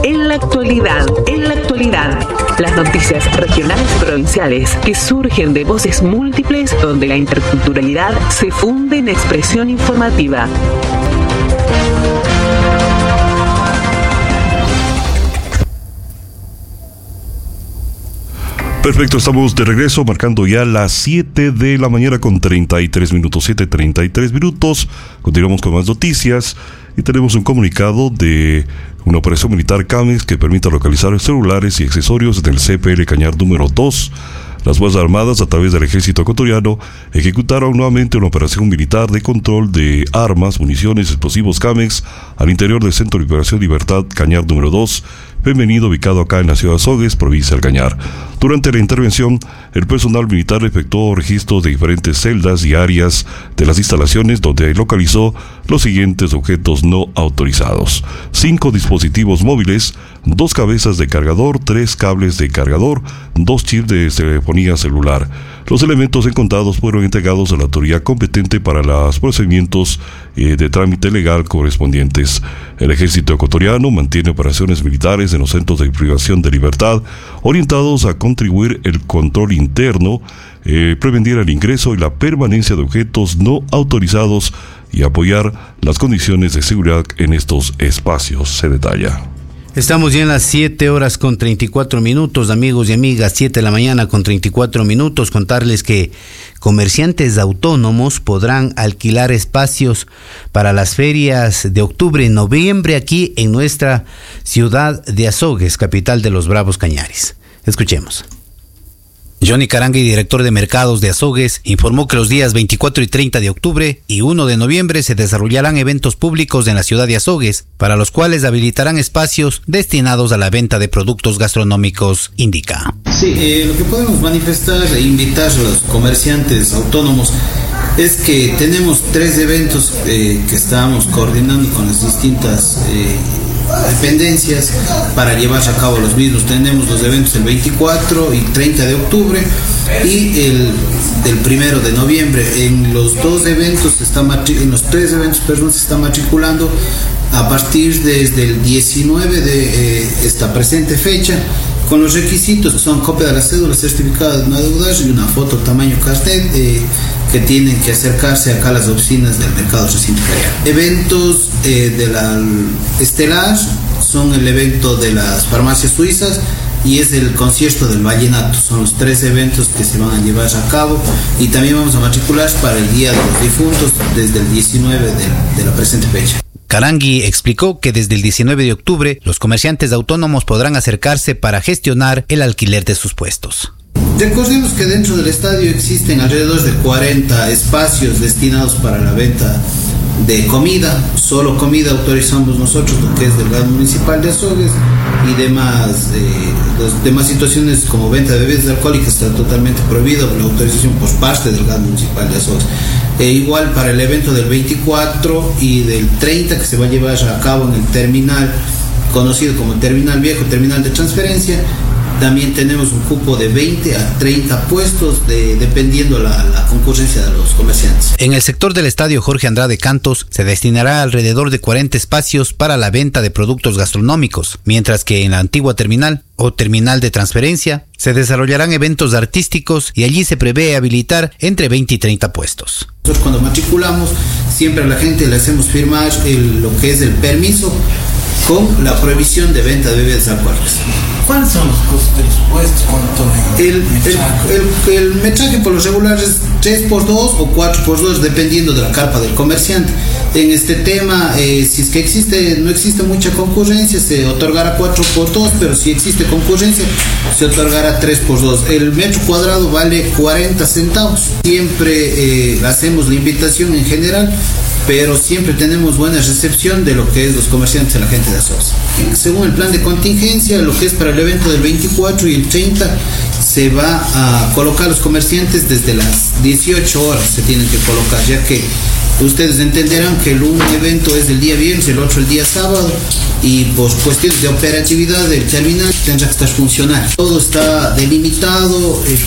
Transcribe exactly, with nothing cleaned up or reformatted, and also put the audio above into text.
En la actualidad, en la actualidad, las noticias regionales y provinciales que surgen de voces múltiples donde la interculturalidad se funde en expresión informativa. Perfecto, estamos de regreso, marcando ya las siete de la mañana con treinta y tres minutos, siete treinta y tres minutos. Continuamos con más noticias y tenemos un comunicado de una operación militar CAMEX que permite localizar celulares y accesorios del C P L Cañar número dos. Las Fuerzas Armadas, a través del Ejército Ecuatoriano, ejecutaron nuevamente una operación militar de control de armas, municiones, explosivos CAMEX al interior del Centro de Operación Libertad Cañar número dos, bienvenido, ubicado acá en la ciudad de Azogues, provincia del Cañar. Durante la intervención, el personal militar efectuó registros de diferentes celdas y áreas de las instalaciones, donde localizó los siguientes objetos no autorizados: cinco dispositivos móviles, dos cabezas de cargador, tres cables de cargador, dos chips de telefonía celular. Los elementos encontrados fueron entregados a la autoridad competente para los procedimientos eh, de trámite legal correspondientes. El Ejército Ecuatoriano mantiene operaciones militares en los centros de privación de libertad orientados a contribuir el control interno, eh, prevenir el ingreso y la permanencia de objetos no autorizados y apoyar las condiciones de seguridad en estos espacios, se detalla. Estamos ya en las siete horas con treinta y cuatro minutos, amigos y amigas, siete de la mañana con treinta y cuatro minutos. Contarles que comerciantes autónomos podrán alquilar espacios para las ferias de octubre y noviembre aquí en nuestra ciudad de Azogues, capital de los Bravos Cañares. Escuchemos. Johnny Carangui, director de mercados de Azogues, informó que los días veinticuatro y treinta de octubre y uno de noviembre se desarrollarán eventos públicos en la ciudad de Azogues, para los cuales habilitarán espacios destinados a la venta de productos gastronómicos, indica. Sí, eh, lo que podemos manifestar e invitar a los comerciantes autónomos es que tenemos tres eventos eh, que estamos coordinando con las distintas eh, dependencias para llevar a cabo los mismos. Tenemos los eventos el veinticuatro y treinta de octubre y el del primero de noviembre. En los dos eventos se está matri- en los tres eventos perdón, se está matriculando a partir desde el diecinueve de eh, esta presente fecha, con los requisitos que son copia de la cédula, certificado de no adeudarse y una foto tamaño carnet, eh, que tienen que acercarse acá a las oficinas del mercado recinto ferial. Eventos eh, de la estelar son el evento de las farmacias suizas y es el concierto del vallenato. Son los tres eventos que se van a llevar a cabo y también vamos a matricular para el Día de los Difuntos desde el diecinueve de, de la presente fecha. Carangui explicó que desde el diecinueve de octubre los comerciantes autónomos podrán acercarse para gestionar el alquiler de sus puestos. Recordemos que dentro del estadio existen alrededor de cuarenta espacios destinados para la venta de comida. Solo comida autorizamos nosotros, lo que es del G A D municipal de Azogues, y demás, eh, las demás situaciones como venta de bebidas alcohólicas está totalmente prohibido por la autorización por parte del G A D municipal de Azogues. E igual para el evento del veinticuatro y del treinta, que se va a llevar a cabo en el terminal conocido como Terminal Viejo, Terminal de Transferencia, también tenemos un cupo de veinte a treinta puestos de, dependiendo la, la concurrencia de los comerciantes. En el sector del estadio Jorge Andrade Cantos se destinará alrededor de cuarenta espacios para la venta de productos gastronómicos, mientras que en la antigua terminal o terminal de transferencia se desarrollarán eventos artísticos y allí se prevé habilitar entre veinte y treinta puestos. Nosotros cuando matriculamos siempre a la gente le hacemos firmar el, lo que es el permiso con la prohibición de venta de bebidas alcohólicas. ¿Cuáles son los costos de los puestos? ¿Cuánto el, el, el, el metraje por lo regular es tres por dos o cuatro por dos, dependiendo de la carpa del comerciante. En este tema, eh, si es que existe, no existe mucha concurrencia, se otorgará cuatro por dos, pero si existe concurrencia, se otorgará tres por dos. El metro cuadrado vale cuarenta centavos. Siempre eh, hacemos la invitación en general, pero siempre tenemos buena recepción de lo que es los comerciantes y la gente de Azogues. Según el plan de contingencia, lo que es para el evento del veinticuatro y el treinta, se va a colocar los comerciantes desde las dieciocho horas, se tienen que colocar, ya que ustedes entenderán que el un evento es el día viernes, el otro el día sábado, y por cuestiones de operatividad del terminal tendrá que estar funcional. Todo está delimitado,